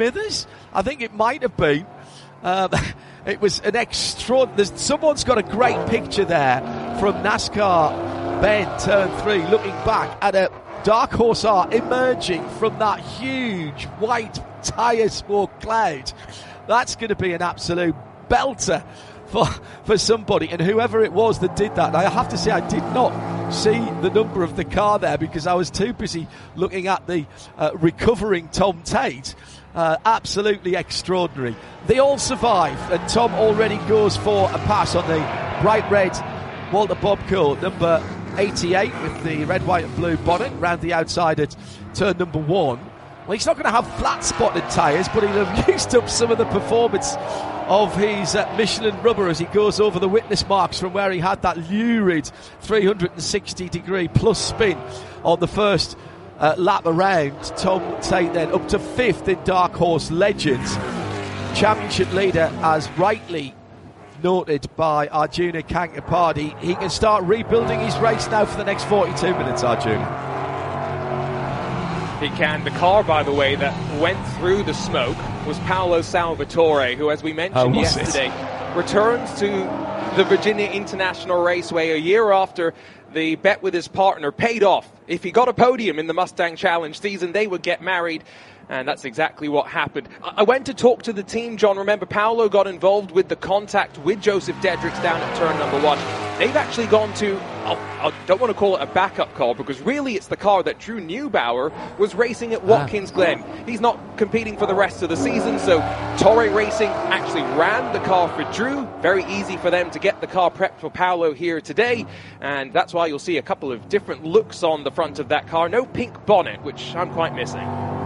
Smithers? I think it might have been. It was an extraordinary. Someone's got a great picture there from NASCAR Bend Turn 3, looking back at a Dark Horse R emerging from that huge white tyre smoke cloud. That's going to be an absolute belter for somebody, and whoever it was that did that. And I have to say, I did not see the number of the car there because I was too busy looking at the recovering Tom Tate. Absolutely extraordinary. They all survive, and Tom already goes for a pass on the bright red Walter Bobco number 88 with the red, white and blue bonnet round the outside at turn number 1. Well, he's not going to have flat spotted tyres, but he'll have used up some of the performance of his Michelin rubber as he goes over the witness marks from where he had that lurid 360 degree plus spin on the first lap around. Tom Tate then up to 5th in Dark Horse Legends. Championship leader, as rightly noted by Arjuna Kankapadi. He can start rebuilding his race now for the next 42 minutes, Arjuna. He can. The car, by the way, that went through the smoke was Paolo Salvatore, who, as we mentioned yesterday, returns to the Virginia International Raceway a year after the bet with his partner paid off. If he got a podium in the Mustang Challenge season, they would get married. And that's exactly what happened. I went to talk to the team, John. Remember, Paolo got involved with the contact with Joseph Dedricks down at turn number 1. They've actually gone to, I don't want to call it a backup car, because really it's the car that Drew Neubauer was racing at Watkins Glen. He's not competing for the rest of the season, so Torre Racing actually ran the car for Drew. Very easy for them to get the car prepped for Paolo here today, and that's why you'll see a couple of different looks on the front of that car. No pink bonnet, which I'm quite missing.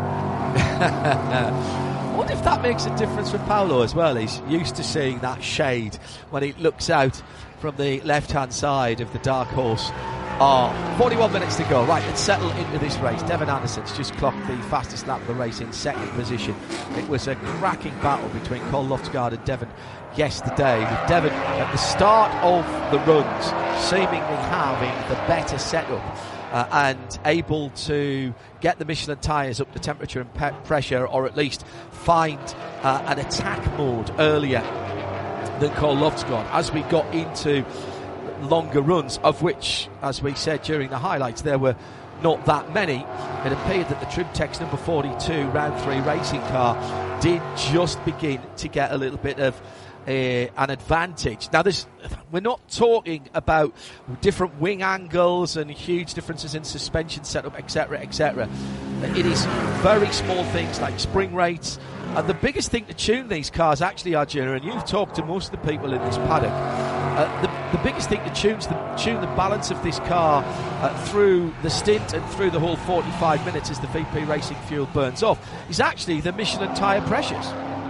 I wonder if that makes a difference for Paolo as well. He's used to seeing that shade when he looks out from the left-hand side of the Dark Horse. 41 minutes to go. Right, let's settle into this race. Devin Anderson's just clocked the fastest lap of the race in second position. It was a cracking battle between Cole Loftsgaard and Devin yesterday, with Devin at the start of the runs seemingly having the better setup and able to get the Michelin tyres up to temperature and pressure, or at least find an attack mode earlier than Cole Loftsgaard as we got into longer runs, of which, as we said during the highlights, there were not that many. It appeared that the Trimtex number 42 round 3 racing car did just begin to get a little bit of an advantage. Now, we're not talking about different wing angles and huge differences in suspension setup, etc., etc. It is very small things like spring rates. And the biggest thing to tune these cars, actually, Arjuna, and you've talked to most of the people in this paddock, the biggest thing to tune the balance of this car through the stint and through the whole 45 minutes as the VP Racing fuel burns off is actually the Michelin tyre pressures.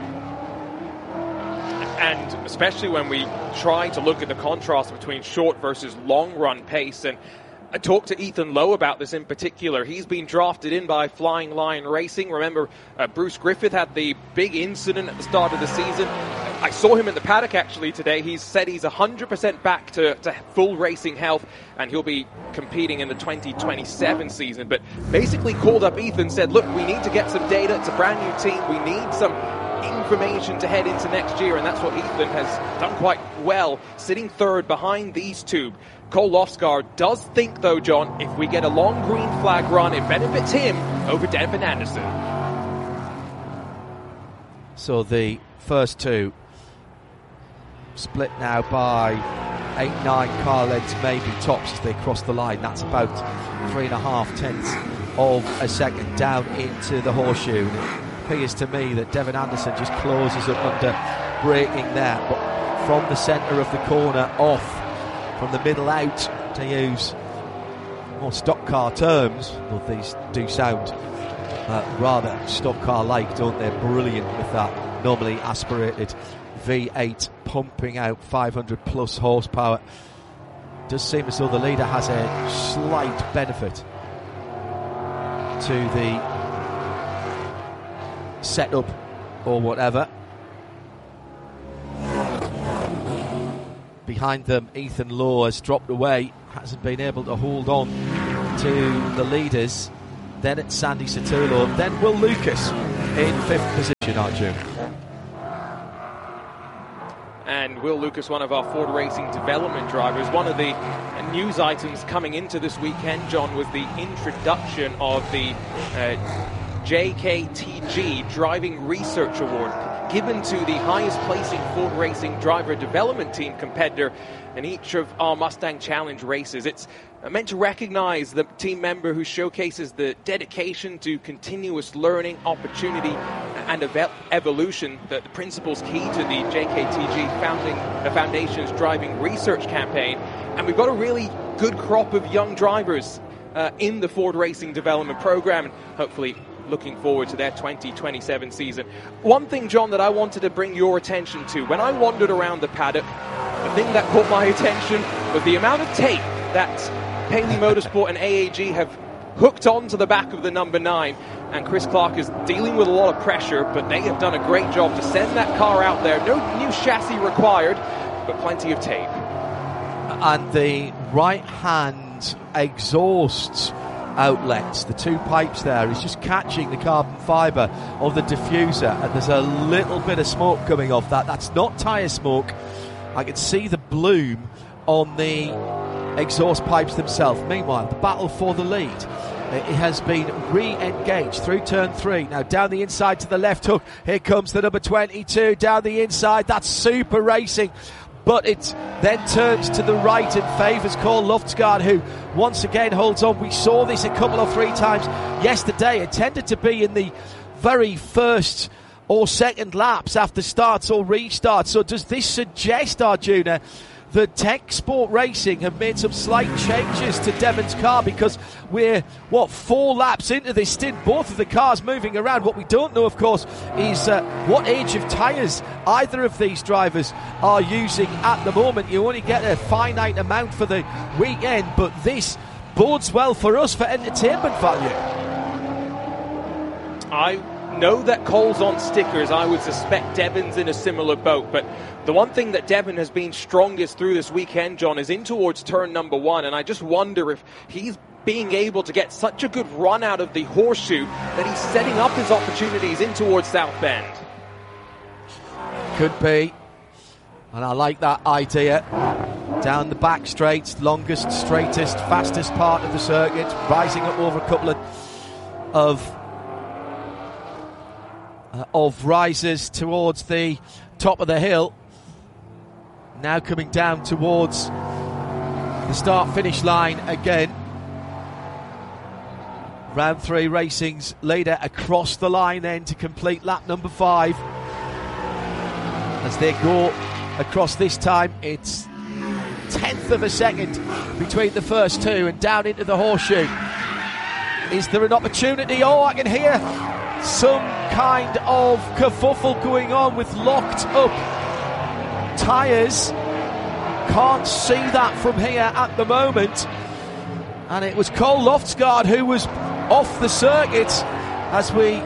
And especially when we try to look at the contrast between short versus long run pace. And I talked to Ethan Lowe about this in particular. He's been drafted in by Flying Lion Racing. Remember, Bruce Griffith had the big incident at the start of the season. I saw him in the paddock actually today. He said he's 100% back to full racing health, and he'll be competing in the 2027 season. But basically called up Ethan, said, look, we need to get some data. It's a brand new team. We need some information to head into next year, and that's what Ethan has done quite well, sitting third behind these two. Cole Loftsgaard does think, though, John, if we get a long green flag run, it benefits him over Devin Anderson. So the first two split now by 8-9 car lengths, maybe tops, as they cross the line. That's about 3.5 tenths of a second down into the horseshoe. It appears to me that Devin Anderson just closes up under braking there, but from the centre of the corner off, from the middle out, to use more stock car terms, though these do sound rather stock car-like, don't they? Brilliant with that normally aspirated V8 pumping out 500 plus horsepower. Does seem as though the leader has a slight benefit to the setup or whatever. Behind them, Ethan Lowe has dropped away, hasn't been able to hold on to the leaders. Then it's Sandy Satullo, then Will Lucas in 5th position, Arjun. And Will Lucas, one of our Ford Racing development drivers, one of the news items coming into this weekend, John, was the introduction of the JKTG Driving Research Award, given to the highest placing Ford Racing driver development team competitor in each of our Mustang Challenge races. It's meant to recognize the team member who showcases the dedication to continuous learning, opportunity, and evolution, the principles key to the JKTG Foundation's driving research campaign. And we've got a really good crop of young drivers in the Ford Racing development program, and hopefully looking forward to their 2027 season. One thing, John, that I wanted to bring your attention to, when I wandered around the paddock, the thing that caught my attention was the amount of tape that Paley Motorsport and AAG have hooked onto the back of the number 9, and Chris Clark is dealing with a lot of pressure, but they have done a great job to send that car out there. No new chassis required, but plenty of tape. And the right-hand exhaust outlets, the 2 pipes there, is just catching the carbon fibre of the diffuser, and there's a little bit of smoke coming off that. That's not tyre smoke. I can see the bloom on the exhaust pipes themselves. Meanwhile, the battle for the lead, it has been re-engaged through turn 3. Now down the inside to the left hook. Here comes the number 22 down the inside. That's super racing. But it then turns to the right and favours Carl Loftsgaard, who once again holds on. We saw this a couple or 3 times yesterday. It tended to be in the very first or second laps after starts or restarts. So does this suggest, Arjuna, that Tech Sport Racing have made some slight changes to Devon's car? Because we're, 4 laps into this stint, both of the cars moving around. What we don't know, of course, is what age of tyres either of these drivers are using at the moment. You only get a finite amount for the weekend, but this bodes well for us for entertainment value. I know that Cole's on stickers. I would suspect Devon's in a similar boat, but the one thing that Devon has been strongest through this weekend, John, is in towards turn number 1, and I just wonder if he's being able to get such a good run out of the horseshoe that he's setting up his opportunities in towards South Bend. Could be, and I like that idea. Down the back straight, longest, straightest, fastest part of the circuit, rising up over a couple of rises towards the top of the hill. Now coming down towards the start-finish line again. Round 3 Racing's leader across the line then to complete lap number 5. As they go across this time, it's 1/10 of a second between the first 2 and down into the horseshoe. Is there an opportunity? Oh, I can hear some kind of kerfuffle going on with locked up tyres. Can't see that from here at the moment. And it was Cole Loftsgaard who was off the circuit, as we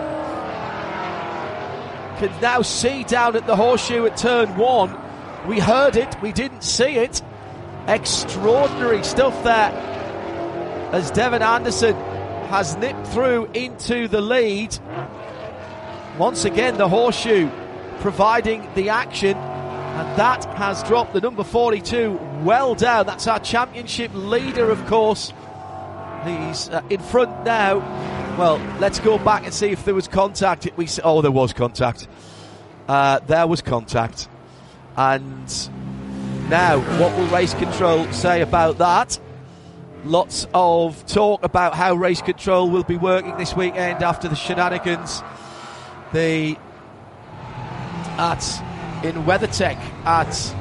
can now see down at the horseshoe at turn 1. We heard it, we didn't see it. Extraordinary stuff there, as Devon Anderson has nipped through into the lead. Once again, the horseshoe providing the action, and that has dropped the number 42 well down. That's our championship leader, of course. He's in front now. Well, let's go back and see if there was contact. There was contact. There was contact. And now, what will race control say about that? Lots of talk about how race control will be working this weekend after the shenanigans in WeatherTech at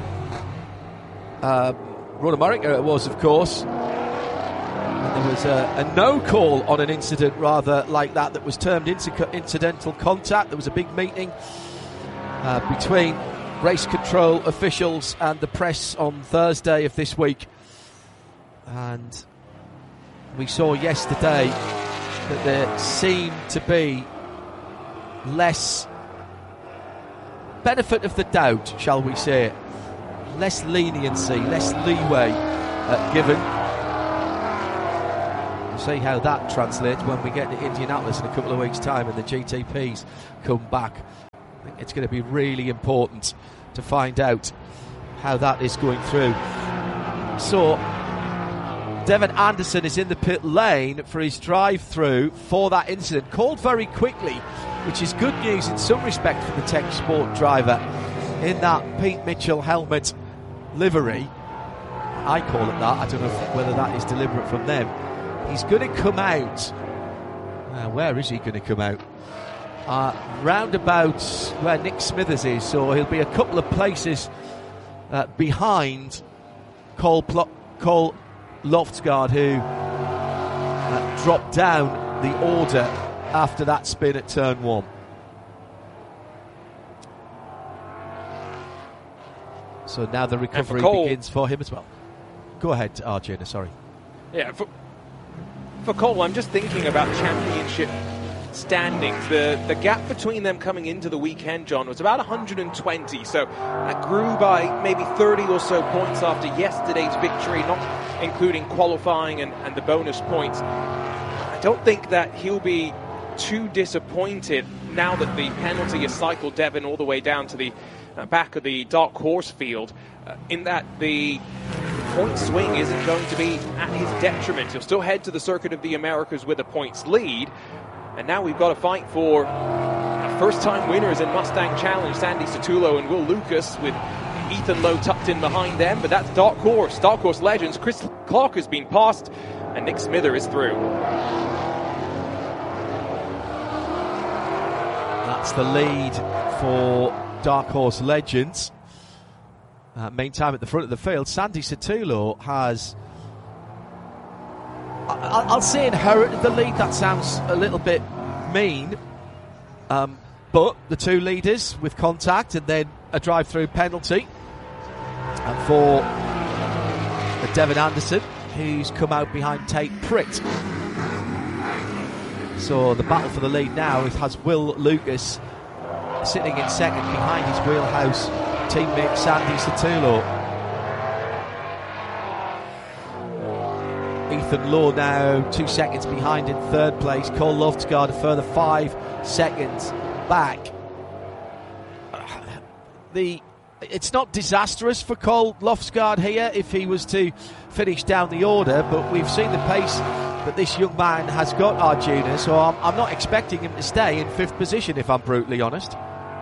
Road America, it was, of course. And there was a no call on an incident rather like that was termed incidental contact. There was a big meeting between race control officials and the press on Thursday of this week, and we saw yesterday that there seemed to be less benefit of the doubt, shall we say, less leniency, less leeway given. see how that translates when we get to Indianapolis in a couple of weeks' time and the GTPs come back. I think it's going to be really important to find out how that is going through. So Devin Anderson is in the pit lane for his drive-through for that incident, called very quickly, which is good news in some respect for the Tech Sport driver in that Pete Mitchell helmet livery. I call it that. I don't know whether that is deliberate from them. He's going to come out. Where is he going to come out? Round about where Nick Smithers is, so he'll be a couple of places behind Cole Loftsgaard, who dropped down the order after that spin at turn 1. So now the recovery begins for him as well. Go ahead, Arjuna, sorry. Yeah, for Cole, I'm just thinking about championship standings. The gap between them coming into the weekend, John, was about 120, so that grew by maybe 30 or so points after yesterday's victory, not including qualifying and the bonus points. I don't think that he'll be too disappointed now that the penalty has cycled Devin all the way down to the back of the Dark Horse field, in that the point swing isn't going to be at his detriment. He'll still head to the Circuit of the Americas with a points lead. And now we've got to fight for first-time winners in Mustang Challenge, Sandy Satullo and Will Lucas, with Ethan Lowe tucked in behind them. But that's Dark Horse Legends. Chris Clark has been passed, and Nick Smither is through. That's the lead for Dark Horse Legends. Meantime, at the front of the field, Sandy Satullo has... I'll say inherited the lead. That sounds a little bit mean. But the two leaders with contact and then a drive-through penalty. And for Devin Anderson, who's come out behind Tate Pritt. So the battle for the lead now has Will Lucas sitting in second behind his wheelhouse teammate Sandy Satullo. Ethan Lowe now 2 seconds behind in third place. Cole Loftsgaard a further 5 seconds back. It's not disastrous for Cole Loftsgaard here if he was to finish down the order, but we've seen the pace that this young man has got, Arjuna, so I'm not expecting him to stay in 5th position, if I'm brutally honest.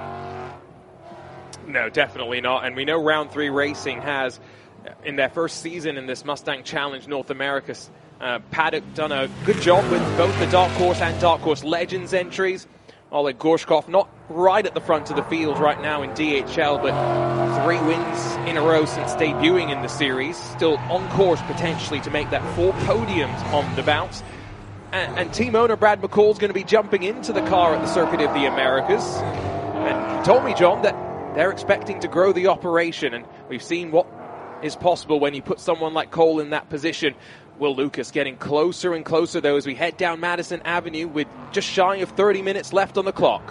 No, definitely not. And we know Round 3 Racing has, in their first season in this Mustang Challenge North America, Paddock done a good job with both the Dark Horse and Dark Horse Legends entries. Oleg Gorshkov not right at the front of the field right now in DHL, but 3 wins in a row since debuting in the series. Still on course potentially to make that 4 podiums on the bounce. And team owner Brad McCall's going to be jumping into the car at the Circuit of the Americas. And he told me, John, that they're expecting to grow the operation, and we've seen what is possible when you put someone like Cole in that position. Will Lucas getting closer and closer, though, as we head down Madison Avenue with just shy of 30 minutes left on the clock.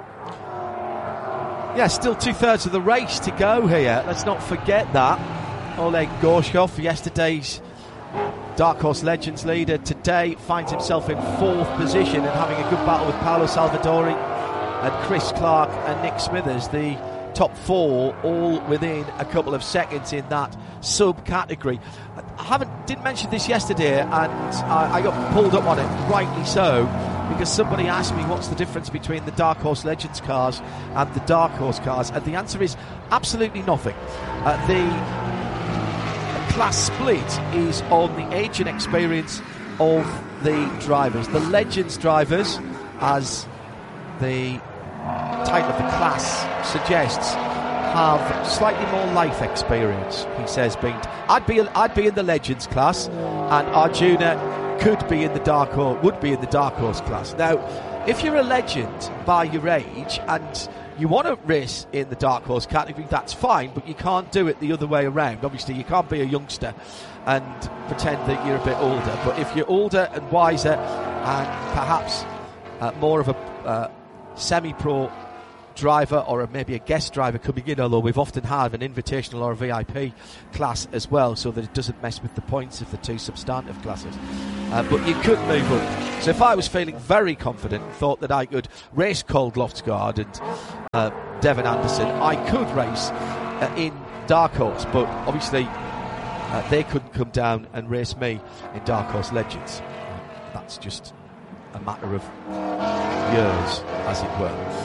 Yeah, still 2/3 of the race to go here. Let's not forget that. Oleg Gorshkov, yesterday's Dark Horse Legends leader, today finds himself in 4th position and having a good battle with Paolo Salvadori and Chris Clark and Nick Smithers, the top 4, all within a couple of seconds in that subcategory. I didn't mention this yesterday, and I got pulled up on it, rightly so, because somebody asked me what's the difference between the Dark Horse Legends cars and the Dark Horse cars, and the answer is absolutely nothing. The class split is on the age and experience of the drivers. The Legends drivers, as the title of the class suggests, have slightly more life experience, he says. I'd be in the Legends class, and Arjuna would be in the Dark Horse class. Now, if you're a legend by your age and you want to race in the Dark Horse category, that's fine, but you can't do it the other way around. Obviously, you can't be a youngster and pretend that you're a bit older. But if you're older and wiser and perhaps more of a semi-pro driver or maybe a guest driver coming in, although we've often had an invitational or a VIP class as well, so that it doesn't mess with the points of the two substantive classes. But you could move up. So if I was feeling very confident and thought that I could race Cold Loftsgaard and Devon Anderson, I could race in Dark Horse, but obviously they couldn't come down and race me in Dark Horse Legends. That's just a matter of years, as it were.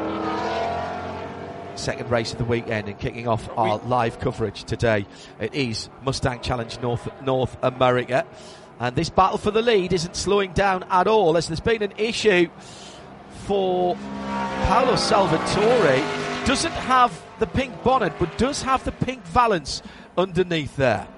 Second race of the weekend, and kicking off our live coverage today, it is Mustang Challenge North America, and this battle for the lead isn't slowing down at all, as there's been an issue for Paolo Salvatore. Doesn't have the pink bonnet, but does have the pink valance underneath there.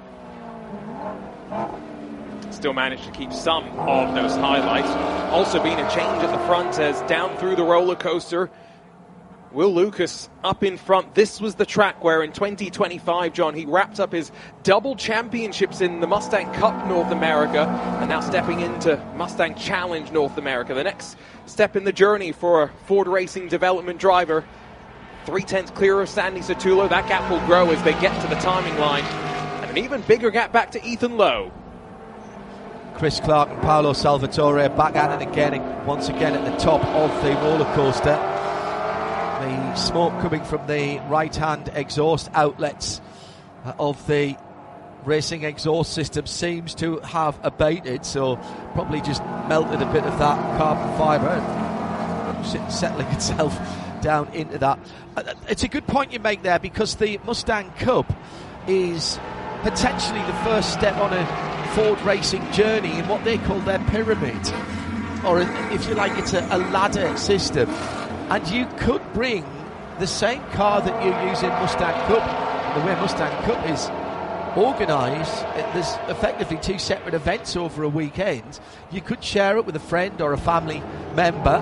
Still managed to keep some of those highlights. Also been a change at the front as down through the roller coaster, Will Lucas up in front. This was the track where in 2025, John, he wrapped up his double championships in the Mustang Cup North America, and now stepping into Mustang Challenge North America. The next step in the journey for a Ford Racing development driver. 3/10 clear of Sandy Satullo. That gap will grow as they get to the timing line. And an even bigger gap back to Ethan Lowe. Chris Clark and Paolo Salvatore back at it again, and once again at the top of the roller coaster. The smoke coming from the right-hand exhaust outlets of the racing exhaust system seems to have abated, so probably just melted a bit of that carbon fibre and settling itself down into that. It's a good point you make there, because the Mustang Cup is potentially the first step on a Ford Racing journey in what they call their pyramid, or if you like, it's a ladder system. And you could bring the same car that you use in Mustang Cup. The way Mustang Cup is organised, there's effectively two separate events over a weekend. You could share it with a friend or a family member,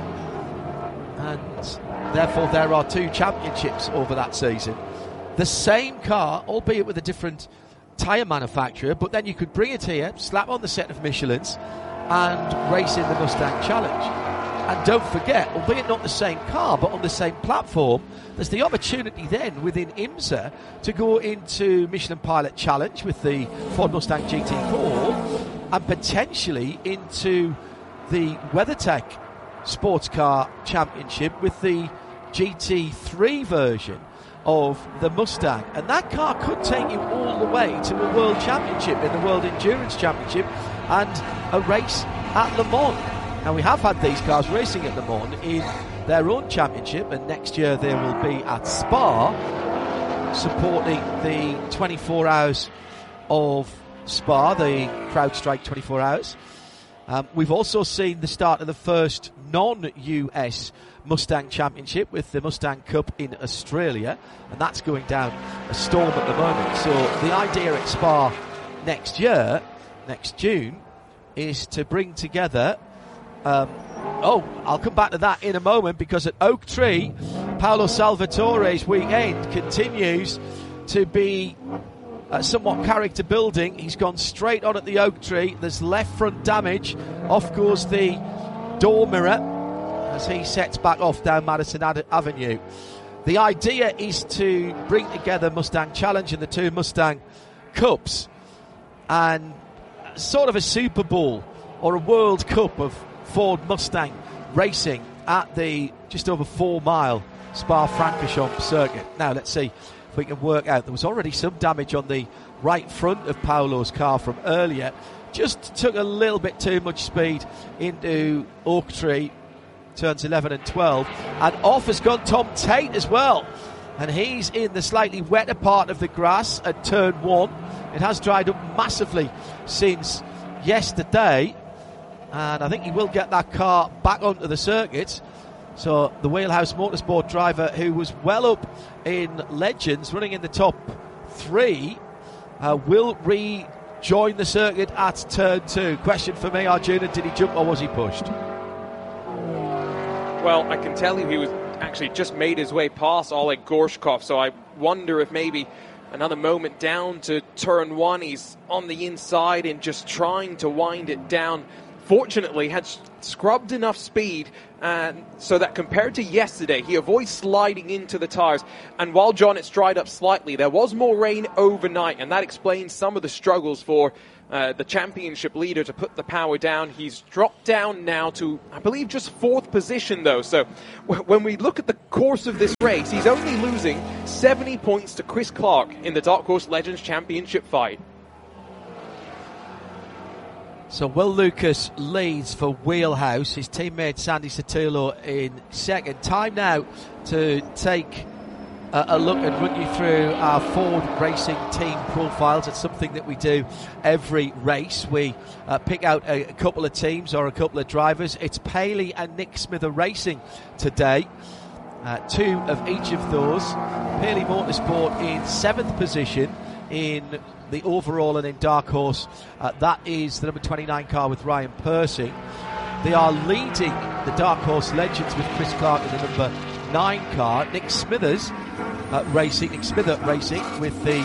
and therefore there are two championships over that season. The same car, albeit with a different tyre manufacturer, but then you could bring it here, slap on the set of Michelins, and race in the Mustang Challenge. And don't forget, albeit not the same car, but on the same platform, there's the opportunity then within IMSA to go into Michelin Pilot Challenge with the Ford Mustang GT4, and potentially into the WeatherTech Sports Car Championship with the GT3 version of the Mustang. And that car could take you all the way to a World Championship in the World Endurance Championship and a race at Le Mans. Now, we have had these cars racing at Le Mans in their own championship, and next year they will be at Spa supporting the 24 hours of Spa, the CrowdStrike 24 hours. We've also seen the start of the first non-US Mustang Championship with the Mustang Cup in Australia, and that's going down a storm at the moment. So the idea at Spa next June, is to bring together I'll come back to that in a moment, because at Oak Tree, Paolo Salvatore's weekend continues to be somewhat character building. He's gone straight on at the Oak Tree. There's left front damage. Off goes the door mirror as he sets back off down Madison Avenue. The idea is to bring together Mustang Challenge and the two Mustang Cups, and sort of a Super Bowl or a World Cup of Ford Mustang racing at the just over 4 mile Spa-Francorchamps circuit. Now let's see if we can work out. There was already some damage on the right front of Paolo's car from earlier. Just took a little bit too much speed into Oak Tree, turns 11 and 12. And off has gone Tom Tate as well. And he's in the slightly wetter part of the grass at turn 1. It has dried up massively since yesterday, and I think he will get that car back onto the circuit. So the Wheelhouse Motorsport driver, who was well up in Legends, running in the top 3, will rejoin the circuit at turn 2. Question for me, Arjuna, did he jump or was he pushed? Well, I can tell you he was actually just made his way past Oleg Gorshkov, so I wonder if maybe another moment down to turn 1, he's on the inside and just trying to wind it down. Fortunately, had scrubbed enough speed and so that compared to yesterday, he avoids sliding into the tyres. And while John, it's dried up slightly, there was more rain overnight, and that explains some of the struggles for the championship leader to put the power down. He's dropped down now to, I believe, just 4th position, though. So when we look at the course of this race, he's only losing 70 points to Chris Clark in the Dark Horse Legends Championship fight. So Will Lucas leads for Wheelhouse, his teammate Sandy Sotelo in second. Time now to take a look and run you through our Ford Racing team profiles. It's something that we do every race. We pick out a couple of teams or a couple of drivers. It's Paley and Nick Smither Racing today. 2 of each of those. Paley Motorsport in 7th position in the overall and in Dark Horse. That is the number 29 car with Ryan Percy. They are leading the Dark Horse Legends with Chris Clark in the number 9 car. Nick Smither Racing with the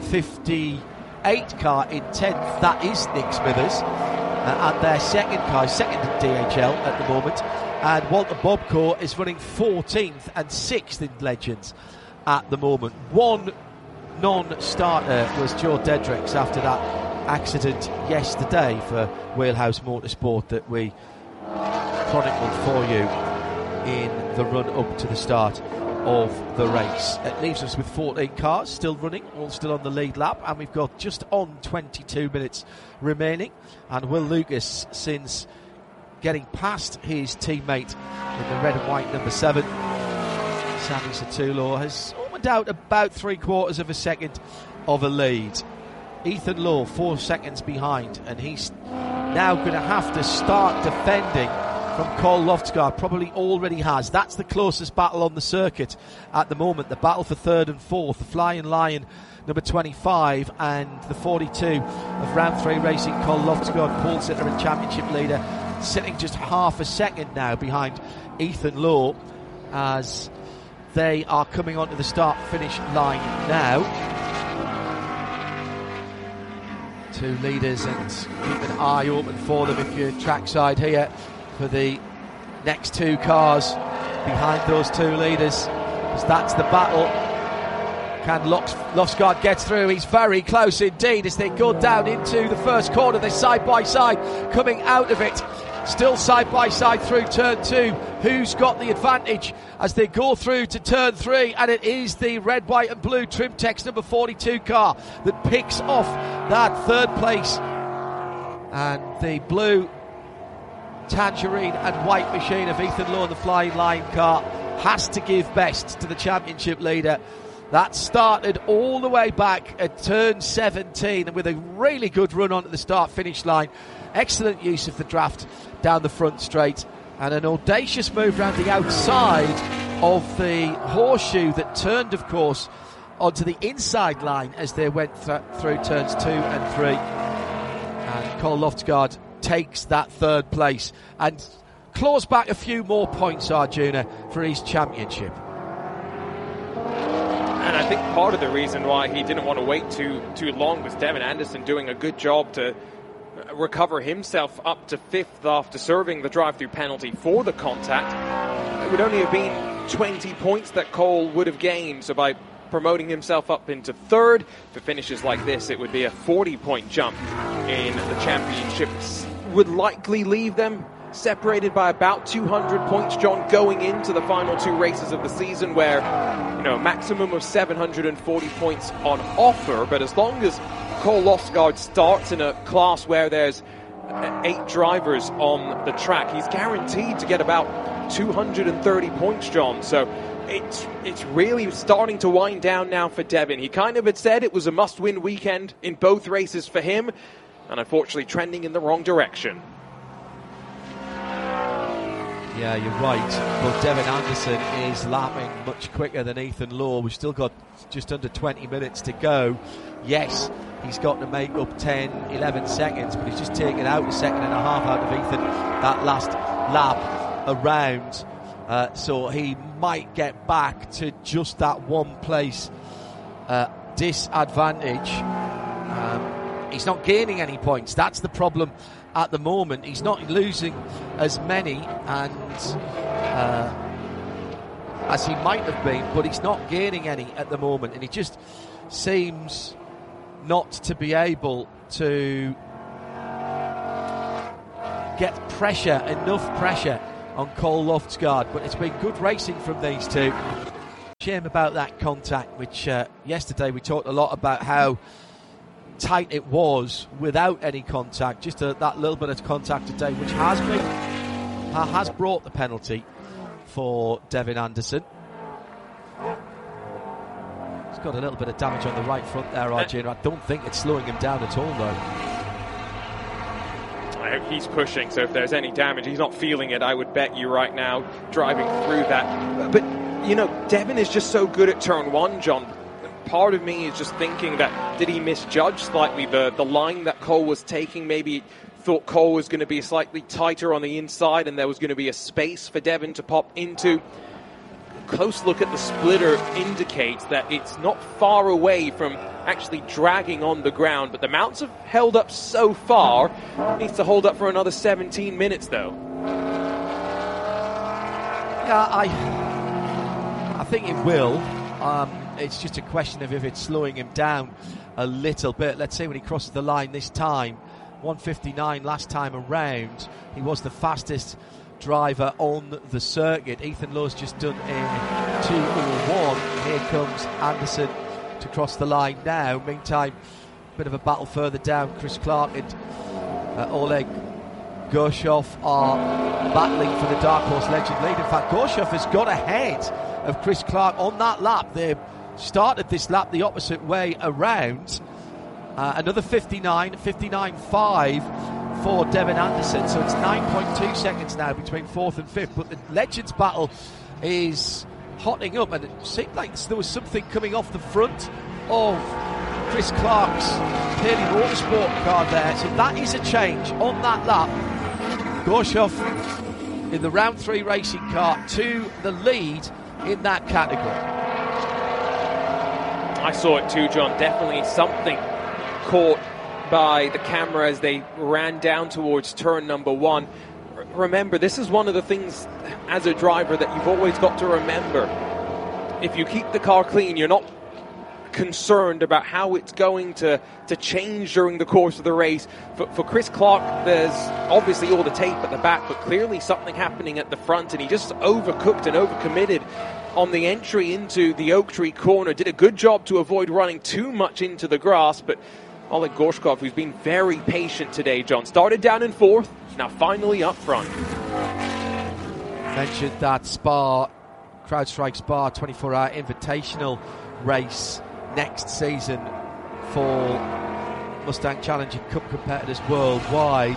58 car in 10th. That is Nick Smithers. And their second car, second in DHL at the moment. And Walter Bobco is running 14th and 6th in Legends at the moment. One non-starter was Joe Dedricks after that accident yesterday for Wheelhouse Motorsport that we chronicled for you in the run up to the start of the race. It leaves us with 14 cars still running, all still on the lead lap, and we've got just on 22 minutes remaining. And Will Lucas, since getting past his teammate in the red and white number 7, Sandy Sotelo, has opened out about 3/4 of a second of a lead. Ethan Lowe 4 seconds behind, and he's now going to have to start defending from Carl Loftsgaard. Probably already has. That's the closest battle on the circuit at the moment. The battle for 3rd and 4th. The Flying Lion number 25 and the 42 of Round 3 Racing, Carl Loftsgaard, pole sitter and championship leader, sitting just half a second now behind Ethan Lowe as they are coming onto the start-finish line now. 2 leaders, and keep an eye open for them if you're trackside here for the next 2 cars behind those 2 leaders, because that's the battle. Can Loftsgaard get through? He's very close indeed as they go down into the first corner. They're side by side coming out of it. Still side by side through turn 2. Who's got the advantage as they go through to turn 3? And it is the red, white and blue Trimtex number 42 car that picks off that 3rd place. And the blue tangerine and white machine of Ethan Lowe and the Flying Lion car has to give best to the championship leader. That started all the way back at turn 17 and with a really good run onto the start-finish line. Excellent use of the draft down the front straight and an audacious move around the outside of the horseshoe that turned, of course, onto the inside line as they went through turns 2 and 3. And Carl Loftsgaard takes that 3rd place and claws back a few more points, Arjuna, for his championship. And I think part of the reason why he didn't want to wait too long was Devin Anderson doing a good job to recover himself up to 5th after serving the drive-through penalty for the contact. It would only have been 20 points that Cole would have gained, so by promoting himself up into 3rd, for finishes like this, it would be a 40-point jump in the championships. Would likely leave them separated by about 200 points, John, going into the final 2 races of the season where, a maximum of 740 points on offer. But as long as Cole Loftsgaard starts in a class where there's 8 drivers on the track, he's guaranteed to get about 230 points, John. So it's really starting to wind down now for Devin. He kind of had said it was a must-win weekend in both races for him, and unfortunately trending in the wrong direction. Yeah, you're right. But Devin Anderson is lapping much quicker than Ethan Lowe. We've still got just under 20 minutes to go. Yes, he's got to make up 10, 11 seconds, but he's just taken out a second and a half out of Ethan that last lap around. So he might get back to just that 1 place disadvantage. He's not gaining any points. That's the problem at the moment. He's not losing as many and as he might have been, but he's not gaining any at the moment, and he just seems not to be able to get enough pressure on Cole Loftsgaard. But it's been good racing from these two. Shame about that contact, which yesterday we talked a lot about how tight it was without any contact. Just that little bit of contact today, which has brought the penalty for Devin Anderson. He's got a little bit of damage on the right front there, RJ. I don't think it's slowing him down at all, though. I hope he's pushing, so if there's any damage, he's not feeling it, I would bet you right now, driving through that. But, you know, Devin is just so good at turn one, John. Part of me is just thinking that, did he misjudge slightly the line that Cole was taking? Maybe thought Cole was going to be slightly tighter on the inside and there was going to be a space for Devin to pop into. Close look at the splitter indicates that it's not far away from actually dragging on the ground, but the mounts have held up so far. Needs to hold up for another 17 minutes, though. Yeah, I think it will. It's just a question of if it's slowing him down a little bit. Let's say when he crosses the line this time, 1:59 last time around, he was the fastest driver on the circuit. Ethan Lowe's just done a 2:01. Here comes Anderson to cross the line now. Meantime, a bit of a battle further down. Chris Clark and Oleg Gorshov are battling for the Dark Horse Legend lead. In fact, Gorshov has got ahead of Chris Clark on that lap. They started this lap the opposite way around. Another 59.5 for Devin Anderson, so it's 9.2 seconds now between fourth and fifth. But the Legends battle is hotting up, and it seemed like there was something coming off the front of Chris Clark's Pearly Motorsport car there. So that is a change on that lap. Gorshov in the round 3 racing car to the lead in that category. I saw it too, John. Definitely something caught by the camera as they ran down towards turn number 1. Remember, this is one of the things as a driver that you've always got to remember. If you keep the car clean, you're not concerned about how it's going to change during the course of the race. For Chris Clark, there's obviously all the tape at the back, but clearly something happening at the front, and he just overcooked and overcommitted on the entry into the Oak Tree corner. Did a good job to avoid running too much into the grass, but Oleg Gorshkov, who's been very patient today, John, started down in fourth, now finally up front. Mentioned that Spa, CrowdStrike Spa 24-hour invitational race next season for Mustang Challenger Cup competitors worldwide.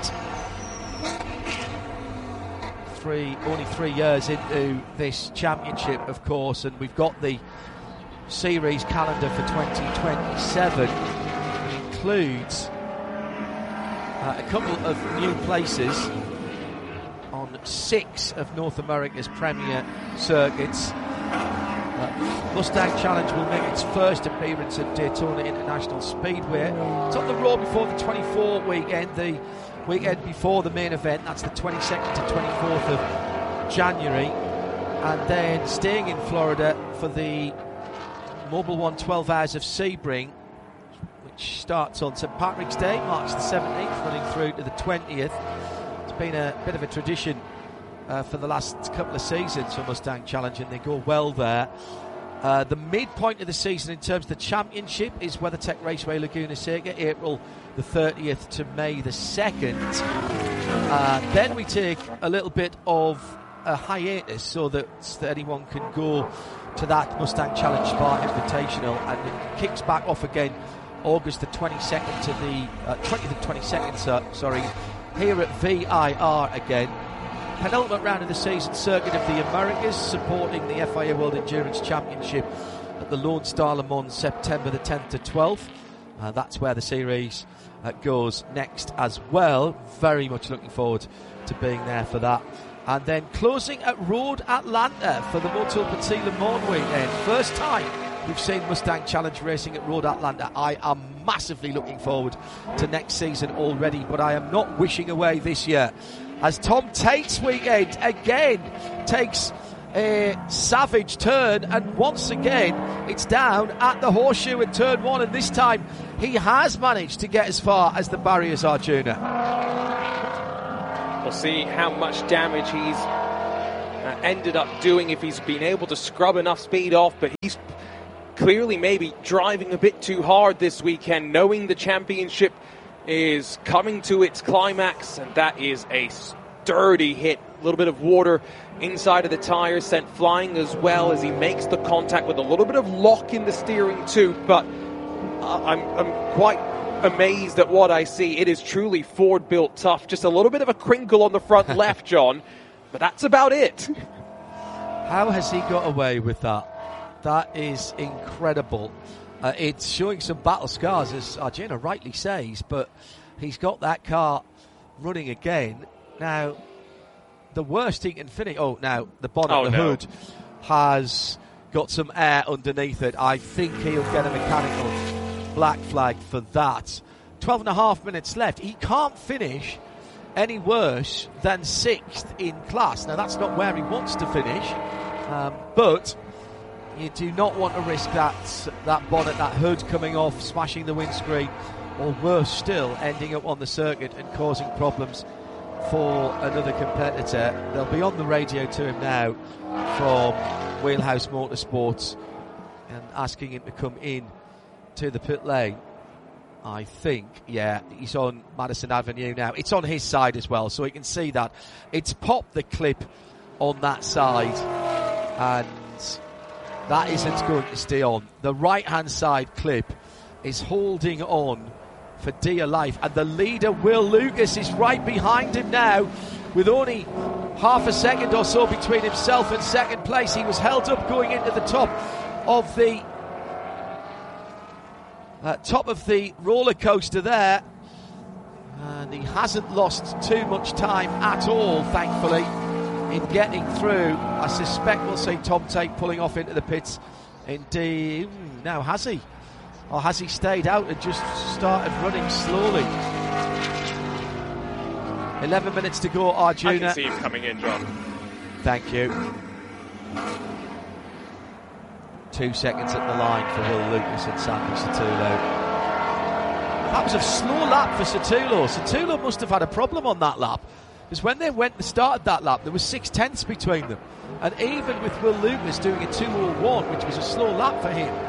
Only 3 years into this championship, of course, and we've got the series calendar for 2027. Includes a couple of new places on 6 of North America's premier circuits. Mustang Challenge will make its first appearance at Daytona International Speedway. It's on the road before the 24 weekend, the weekend before the main event. That's the 22nd to 24th of January. And then staying in Florida for the Mobil 1 12 Hours of Sebring, which starts on St. Patrick's Day, March the 17th, running through to the 20th. It's been a bit of a tradition for the last couple of seasons for Mustang Challenge, and they go well there. The midpoint of the season in terms of the championship is WeatherTech Raceway Laguna Seca, April the 30th to May the 2nd. Then we take a little bit of a hiatus so that anyone can go to that Mustang Challenge Spa Invitational, and it kicks back off again August the 22nd to the 20th and 22nd, sorry, here at VIR again. Penultimate round of the season, Circuit of the Americas, supporting the FIA World Endurance Championship at the Lone Star Le Mans, September the 10th to 12th. That's where the series goes next as well. Very much looking forward to being there for that. And then closing at Road Atlanta for the Motul Petit Le Mans weekend. First time we've seen Mustang Challenge racing at Road Atlanta. I am massively looking forward to next season already, but I am not wishing away this year, as Tom Tate's weekend again takes a savage turn, and once again it's down at the Horseshoe in turn 1, and this time he has managed to get as far as the barriers, Arjuna. We'll see how much damage he's ended up doing, if he's been able to scrub enough speed off, but he's clearly maybe driving a bit too hard this weekend, knowing the championship is coming to its climax, and that is a sturdy hit. A little bit of water inside of the tires sent flying, as well as he makes the contact with a little bit of lock in the steering too. But I'm quite amazed at what I see. It is truly Ford built tough. Just a little bit of a crinkle on the front left, John, but that's about it. How has he got away with that? That is incredible. It's showing some battle scars, as Arjuna rightly says, but he's got that car running again. Now, the worst he can finish... now, the bonnet, hood, has got some air underneath it. I think he'll get a mechanical black flag for that. 12 and a half minutes left. He can't finish any worse than 6th in class. Now, that's not where he wants to finish, but you do not want to risk that bonnet, that hood coming off, smashing the windscreen, or worse still, ending up on the circuit and causing problems for another competitor. They'll be on the radio to him now from Wheelhouse Motorsports and asking him to come in to the pit lane. I think, he's on Madison Avenue now. It's on his side as well, so he can see that. It's popped the clip on that side, and that isn't going to stay on. The right-hand side clip is holding on for dear life, and the leader, Will Lucas, is right behind him now, with only half a second or so between himself and second place. He was held up going into the top of the roller coaster there, and he hasn't lost too much time at all, thankfully, in getting through. I suspect we'll see Tom Tate pulling off into the pits. Indeed, now has he? Or has he stayed out and just started running slowly? 11 minutes to go, Arjuna. I can see him coming in, John. Thank you. 2 seconds at the line for Will Lucas and Sandy Satullo. That was a slow lap for Satullo. Satullo must have had a problem on that lap, because when they started that lap, there was 6/10 between them. And even with Will Lucas doing a 2:01, which was a slow lap for him,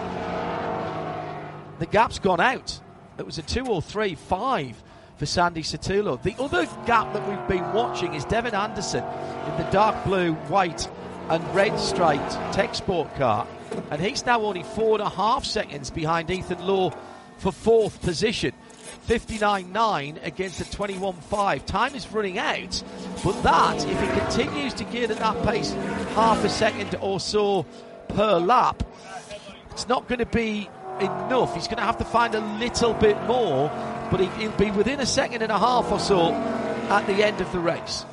the gap's gone out. It was a 2:03.5 for Sandy Satullo. The other gap that we've been watching is Devin Anderson in the dark blue, white and red striped Tech Sport car, and he's now only 4.5 seconds behind Ethan Lowe for 4th position. 59.9 against a 21.5. Time is running out, but that, if he continues to gear at that pace, half a second or so per lap, it's not going to be enough. He's going to have to find a little bit more, but he'll be within a second and a half or so at the end of the race.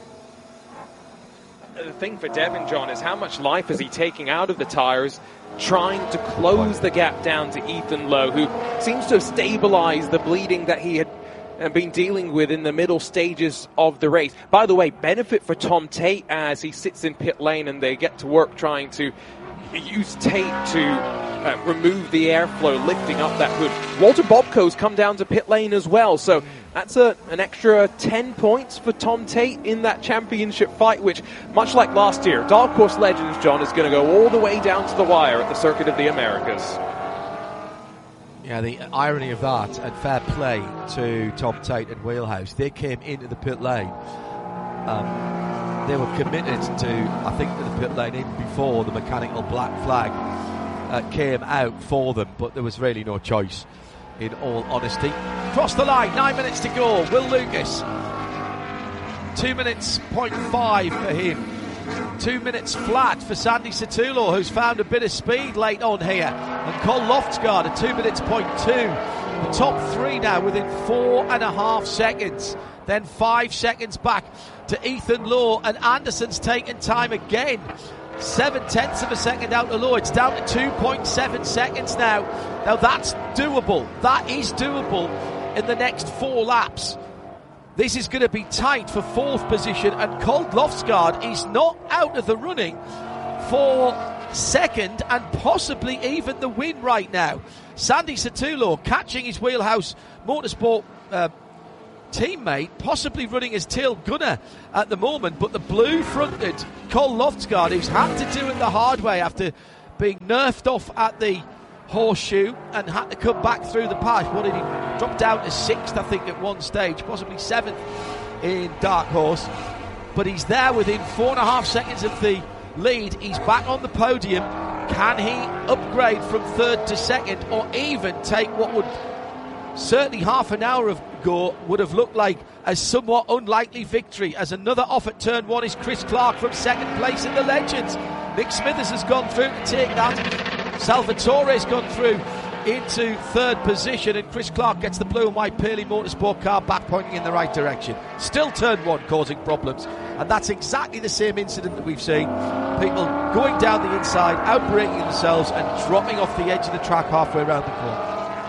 The thing for Devin, John, is how much life is he taking out of the tyres, trying to close the gap down to Ethan Lowe, who seems to have stabilised the bleeding that he had been dealing with in the middle stages of the race. By the way, benefit for Tom Tate as he sits in pit lane and they get to work trying to use tape to remove the airflow, lifting up that hood. Walter Bobco's come down to pit lane as well, so that's an extra 10 points for Tom Tate in that championship fight, which, much like last year, Dark Horse Legends, John, is going to go all the way down to the wire at the Circuit of the Americas. Yeah, the irony of that, and fair play to Tom Tate and Wheelhouse, they came into the pit lane. They were committed to the pit lane even before the mechanical black flag came out for them, but there was really no choice, in all honesty. Cross the line, 9 minutes to go. Will Lucas, 2 minutes 0.5 for him. 2 minutes flat for Sandy Satullo, who's found a bit of speed late on here. And Cole Loftsgaard at 2 minutes 0.2. The top three now within 4.5 seconds. Then 5 seconds back to Ethan Lowe, and Anderson's taken time again 7/10 of a second out of low. It's down to 2.7 seconds now. Now that's doable. That is doable in the next 4 laps. This is going to be tight for 4th position, and Kold Lofsgaard is not out of the running for 2nd and possibly even the win right now. Sandy Satulo catching his Wheelhouse Motorsport teammate, possibly running his tail gunner at the moment, but the blue-fronted Kold Lofsgaard, who's had to do it the hard way after being nerfed off at the Horseshoe and had to come back through the pass. What did he drop down to 6th, I think, at one stage, possibly 7th in Dark Horse, but he's there within 4.5 seconds of the lead. He's back on the podium. Can he upgrade from 3rd to 2nd, or even take what would certainly half an hour ago would have looked like a somewhat unlikely victory, as another off at turn 1 is Chris Clark from 2nd place in the Legends. Nick Smithers has gone through to take that. Salvatore's gone through into 3rd position, and Chris Clark gets the blue and white Pearly Motorsport car back pointing in the right direction. Still turn 1 causing problems, and that's exactly the same incident that we've seen. People going down the inside, outbraking themselves and dropping off the edge of the track halfway around the corner.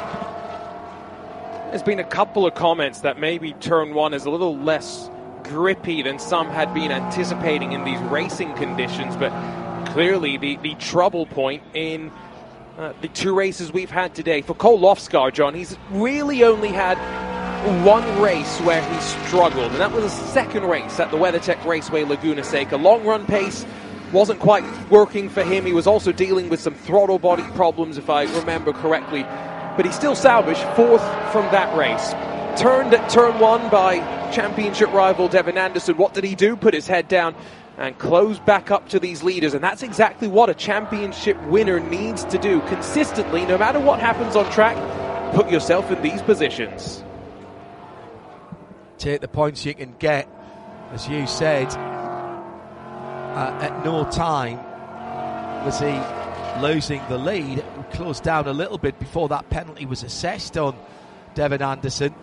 There's been a couple of comments that maybe turn 1 is a little less grippy than some had been anticipating in these racing conditions, but clearly the trouble point in the 2 races we've had today for Kold Lofsgaard, John, he's really only had 1 race where he struggled, and that was a 2nd race at the WeatherTech Raceway Laguna Seca. Long run pace wasn't quite working for him. He was also dealing with some throttle body problems, if I remember correctly, but he still salvaged 4th from that race. Turned at turn 1 by championship rival Devin Anderson. What did he do? Put his head down and close back up to these leaders, and that's exactly what a championship winner needs to do consistently. No matter what happens on track, put yourself in these positions. Take the points you can get. As you said, at no time was he losing the lead. It closed down a little bit before that penalty was assessed on Devin Anderson,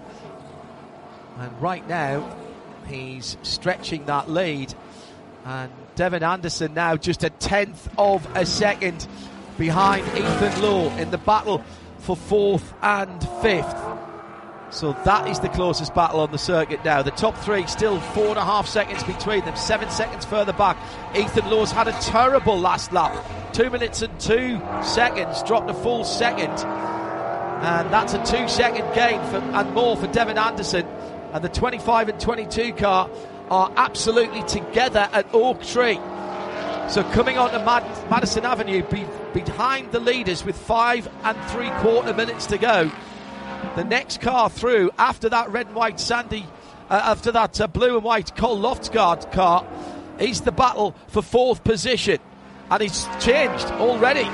and right now he's stretching that lead, and Devin Anderson now just a 1/10 of a second behind Ethan Lowe in the battle for 4th and 5th. So that is the closest battle on the circuit now. The top 3 still 4.5 seconds between them, 7 seconds further back. Ethan Lowe's had a terrible last lap, 2 minutes and 2 seconds, dropped a full second, and that's a 2-second gain and more for Devin Anderson. And the 25 and 22 car are absolutely together at Oak Tree. So coming on to Madison Avenue behind the leaders with 5 3/4 minutes to go. The next car through after that red and white after that blue and white Kold Lofsgaard car is the battle for 4th position, and it's changed already.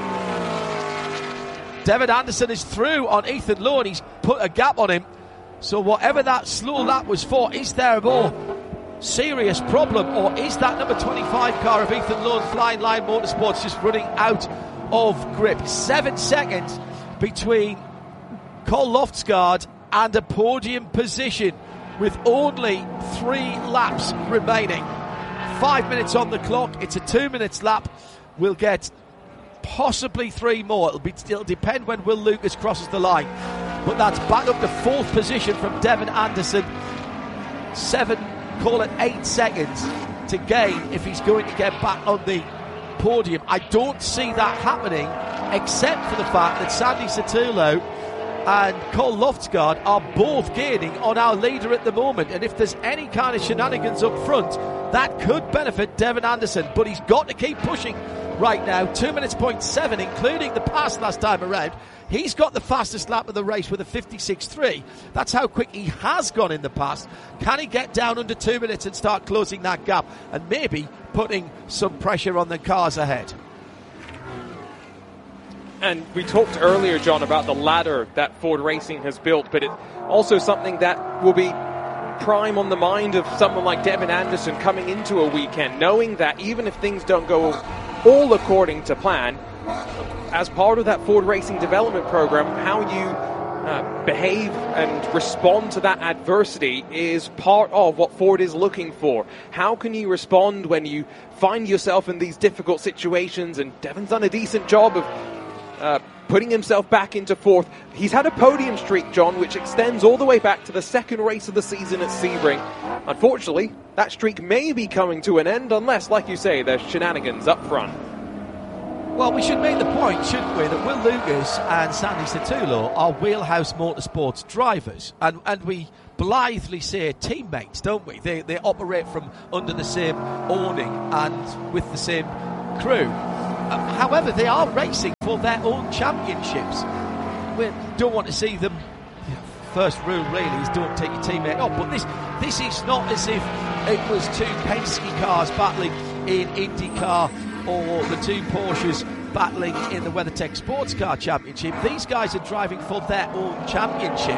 Devin Anderson is through on Ethan Lowe, and he's put a gap on him. So whatever that slow lap was for, is there a more serious problem, or is that number 25 car of Ethan Lowe and Flying Lion Motorsports just running out of grip? 7 seconds between Kold Lofsgaard and a podium position with only 3 laps remaining. 5 minutes on the clock. It's a 2 minutes lap. We'll get possibly 3 more. It'll depend when Will Lucas crosses the line. But that's back up to 4th position from Devin Anderson. 7, call it 8 seconds to gain if he's going to get back on the podium. I don't see that happening, except for the fact that Sandy Satulo and Kold Lofsgaard are both gaining on our leader at the moment, and if there's any kind of shenanigans up front, that could benefit Devin Anderson, but he's got to keep pushing right now. 2 minutes 0.7, including the pass last time around. He's got the fastest lap of the race with a 56.3. That's how quick he has gone in the past. Can he get down under 2 minutes and start closing that gap and maybe putting some pressure on the cars ahead? And we talked earlier, John, about the ladder that Ford Racing has built, but it's also something that will be prime on the mind of someone like Devin Anderson coming into a weekend, knowing that even if things don't go all according to plan, as part of that Ford Racing development program, how you behave and respond to that adversity is part of what Ford is looking for. How can you respond when you find yourself in these difficult situations? And Devon's done a decent job of putting himself back into fourth. He's had a podium streak, John, which extends all the way back to the second race of the season at Sebring. Unfortunately, that streak may be coming to an end unless, like you say, there's shenanigans up front. Well, we should make the point, shouldn't we, that Will Lucas and Sandy Sattulo are Wheelhouse Motorsports drivers, and we blithely say teammates, don't we? They operate from under the same awning and with the same crew. However, they are racing for their own championships. We don't want to see them. First rule really is don't take your teammate up, but this is not as if it was two Penske cars battling in IndyCar or the two Porsches battling in the WeatherTech Sports Car Championship. These guys are driving for their own championship,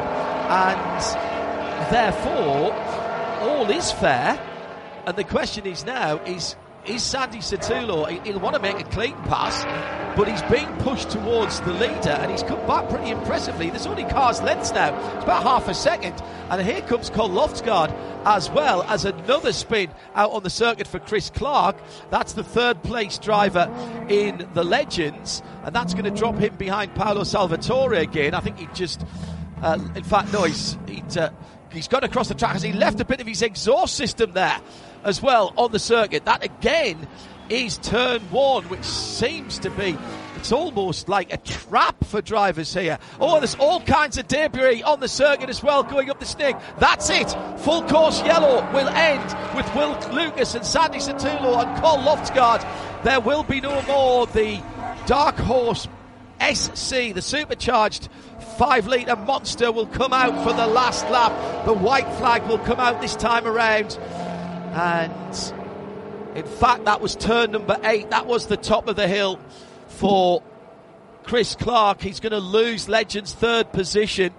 and therefore all is fair. And the question is now is Sandy Sattulo, he'll want to make a clean pass, but he's being pushed towards the leader, and he's come back pretty impressively. There's only car's lengths now. It's about half a second. And here comes Cole Loftsgaard as well as another spin out on the circuit for Chris Clark. That's the third place driver in the Legends, and that's going to drop him behind Paolo Salvatore again. I think he just, in fact, no, he's gone across the track as he left a bit of his exhaust system there as well on the circuit. That again is turn one, which seems to be, it's almost like a trap for drivers here. Oh, there's all kinds of debris on the circuit as well going up the snake. That's it. Full course yellow will end with Will Lucas and Sandy Sattulo and Cole Loftsgaard. There will be no more. The Dark Horse SC, the supercharged 5-litre monster, will come out for the last lap. The white flag will come out this time around. And in fact, that was turn number 8. That was the top of the hill for Chris Clark. He's going to lose Legends' third position.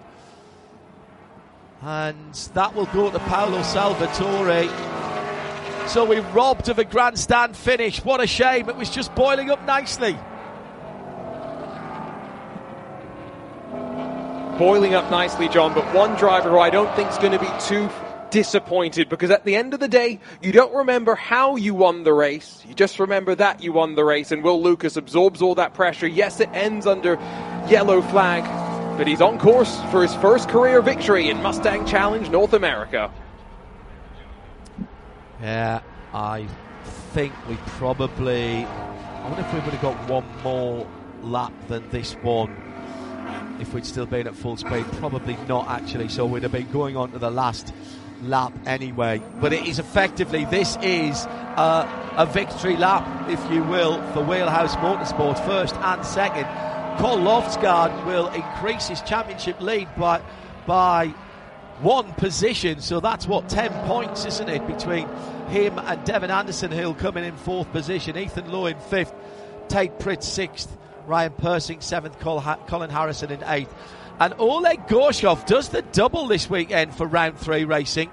And that will go to Paolo Salvatore. So we're robbed of a grandstand finish. What a shame. It was just boiling up nicely. Boiling up nicely, John, but one driver who I don't think is going to be too disappointed, because at the end of the day, you don't remember how you won the race, you just remember that you won the race, and Will Lucas absorbs all that pressure. Yes, it ends under yellow flag, but he's on course for his first career victory in Mustang Challenge North America. Yeah, I think we probably, I wonder if we would have got one more lap than this one if we'd still been at full speed. Probably not, actually, so we'd have been going on to the last lap anyway. But it is effectively, this is a victory lap, if you will, for Wheelhouse Motorsports, first and second. Cole Loftsgaard will increase his championship lead by one position, so that's 10 points, isn't it, between him and Devon Anderson, who'll come in fourth position, Ethan Lowe in fifth, Tate Pritt sixth, Ryan Persing seventh, Colin Harrison in eighth. And Oleg Gorshov does the double this weekend for round 3 racing.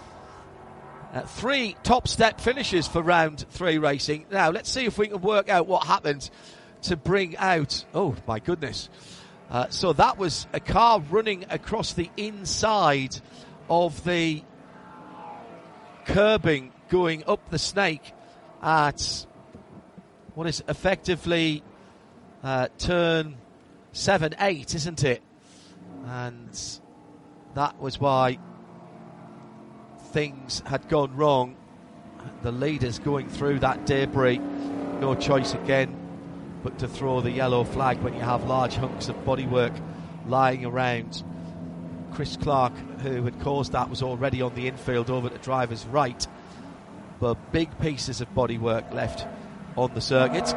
3 top step finishes for round 3 racing. Now, let's see if we can work out what happened to bring out, oh my goodness. So that was a car running across the inside of the curbing going up the snake at what is effectively turn 7-8, isn't it? And that was why things had gone wrong. The leaders going through that debris, no choice again but to throw the yellow flag when you have large hunks of bodywork lying around. Chris Clark, who had caused that, was already on the infield over to driver's right, but big pieces of bodywork left on the circuit.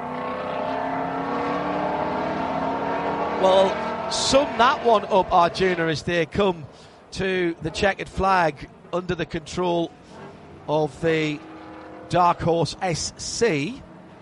Well, sum that one up, Arjuna, as they come to the checkered flag under the control of the Dark Horse SC.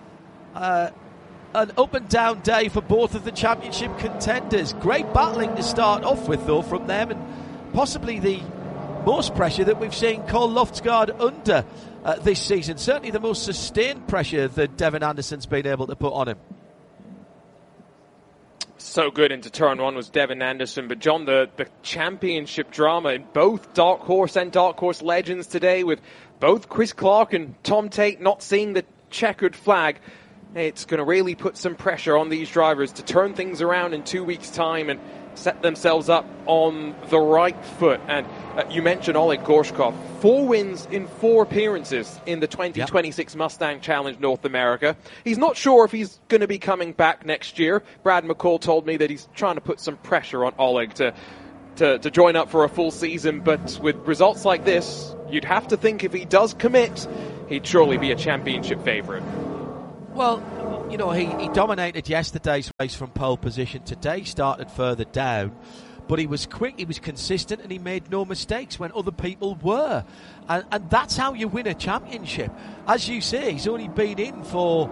An up and down day for both of the championship contenders. Great battling to start off with, though, from them, and possibly the most pressure that we've seen Cole Loftsgaard under this season. Certainly the most sustained pressure that Devon Anderson's been able to put on him. so good into turn one was Devin Anderson. But John, the championship drama in both Dark Horse and Dark Horse Legends today, with both Chris Clark and Tom Tate not seeing the checkered flag, it's going to really put some pressure on these drivers to turn things around in 2 weeks' time and set themselves up on the right foot. And you mentioned Oleg Gorshkov, 4 wins in 4 appearances in the 2026 Mustang Challenge North America. He's not sure if he's going to be coming back next year. Brad McCall told me that he's trying to put some pressure on Oleg to join up for a full season. But with results like this, you'd have to think if he does commit, he'd surely be a championship favourite. Well, you know, he dominated yesterday's race from pole position. Today started further down, but he was quick, he was consistent, and he made no mistakes when other people were. And that's how you win a championship. As you say, he's only been in for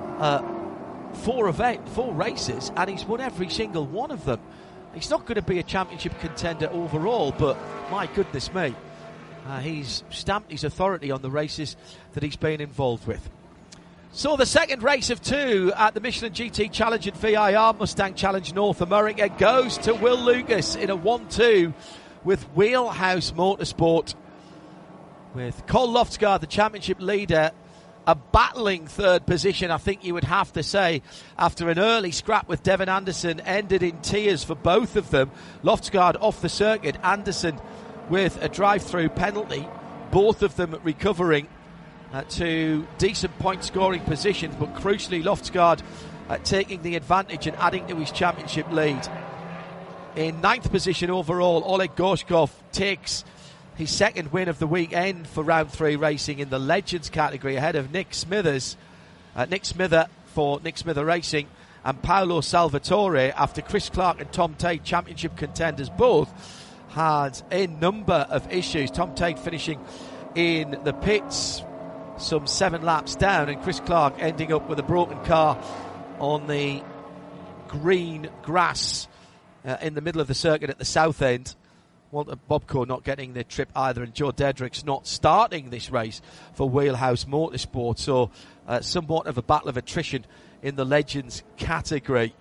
4 races, and he's won every single one of them. He's not going to be a championship contender overall, but my goodness me, he's stamped his authority on the races that he's been involved with. So the second race of 2 at the Michelin GT Challenge at VIR Mustang Challenge North America goes to Will Lucas in a 1-2 with Wheelhouse Motorsport, with Cole Loftsgaard, the championship leader, a battling third position, I think you would have to say, after an early scrap with Devin Anderson, ended in tears for both of them. Loftsgaard off the circuit, Anderson with a drive-through penalty, both of them recovering to decent point scoring positions, but crucially Loftsgaard taking the advantage and adding to his championship lead. In 9th position overall, Oleg Gorshkov takes his second win of the weekend for round 3 racing in the Legends category, ahead of Nick Smither for Nick Smither Racing and Paolo Salvatore, after Chris Clark and Tom Tate, championship contenders, both had a number of issues. Tom Tate finishing in the pits some 7 laps down, and Chris Clark ending up with a broken car on the green grass in the middle of the circuit at the south end. Walter Bobko not getting the trip either, and Joe Dedrick's not starting this race for Wheelhouse Motorsport, so somewhat of a battle of attrition in the Legends category.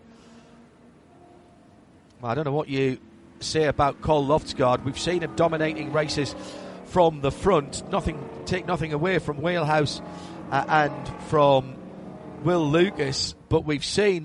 I don't know what you say about Cole Loftsgaard. We've seen him dominating races from the front. Take nothing away from Wheelhouse and from Will Lucas, but we've seen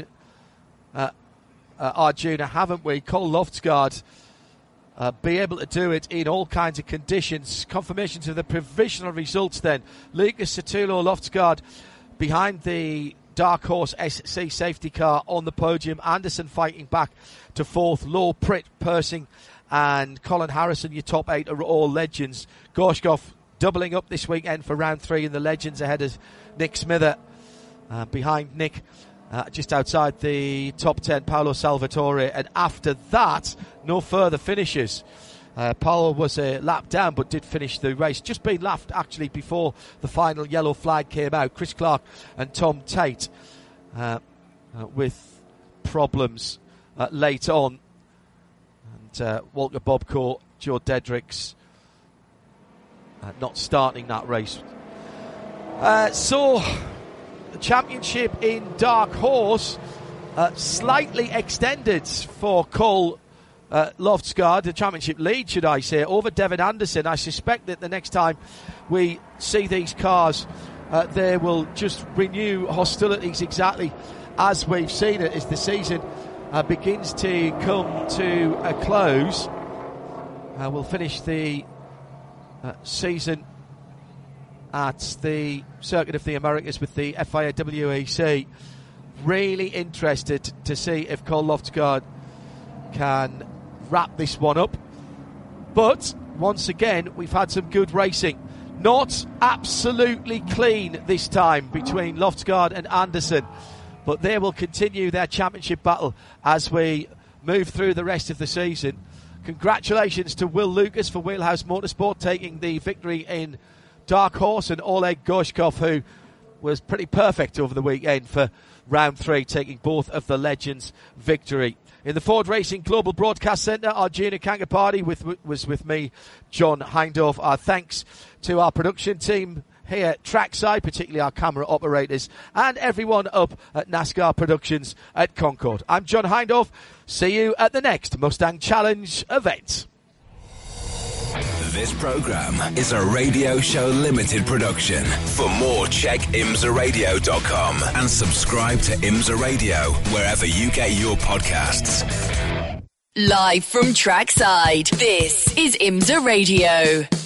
Arjuna, haven't we? Cole Loftsgaard be able to do it in all kinds of conditions. Confirmations of the provisional results then. Lucas, Satulo, Loftsgaard behind the Dark Horse SC safety car on the podium. Anderson fighting back to 4th. Lowe, Pritt, Persing and Colin Harrison, your top 8 are all Legends. Gorshkov doubling up this weekend for round 3 in the Legends, ahead of Nick Smither. Behind Nick, just outside the top 10, Paolo Salvatore. And after that, no further finishes. Paolo was a lap down, but did finish the race. Just being lapped, actually, before the final yellow flag came out. Chris Clark and Tom Tate with problems late on. And Walter Bobko, Joe Dedrick's not starting that race. So the championship in Dark Horse slightly extended for Cole Loftsgaard, the championship lead, should I say, over Devin Anderson. I suspect that the next time we see these cars, they will just renew hostilities exactly as we've seen it as the season begins to come to a close. We'll finish the season at the Circuit of the Americas with the FIA WEC. Really interested to see if Cole Loftsgaard can wrap this one up. But once again, we've had some good racing. Not absolutely clean this time between Loftsgaard and Anderson, but they will continue their championship battle as we move through the rest of the season. Congratulations to Will Lucas for Wheelhouse Motorsport taking the victory in Dark Horse, and Oleg Gorshkov, who was pretty perfect over the weekend for round 3, taking both of the Legends victory. In the Ford Racing Global Broadcast Centre, Arjuna Kankapati was with me, John Hindhaugh. Our thanks to our production team here trackside, particularly our camera operators and everyone up at NASCAR Productions at Concord. I'm John Hindhaugh. See you at the next Mustang Challenge event. This program is a Radio Show Limited production. For more, check imsaradio.com and subscribe to IMSA Radio wherever you get your podcasts. Live from trackside, this is IMSA Radio.